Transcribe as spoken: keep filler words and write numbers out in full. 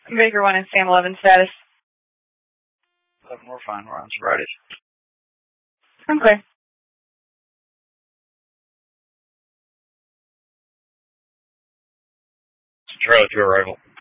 Baker one and Sam eleven status. eleven, we're fine. We're on sobriety. I'm clear. Trailer to arrival.